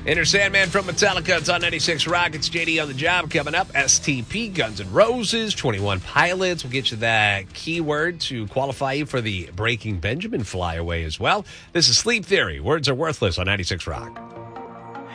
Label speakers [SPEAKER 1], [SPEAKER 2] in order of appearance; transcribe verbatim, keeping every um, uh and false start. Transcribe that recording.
[SPEAKER 1] Enter Sandman from Metallica. It's on ninety-six Rock. It's J D on the job. Coming up, S T P, Guns N' Roses, twenty-one Pilots. We'll get you that keyword to qualify you for the Breaking Benjamin flyaway as well. This is Sleep Theory. Words are worthless on ninety-six Rock.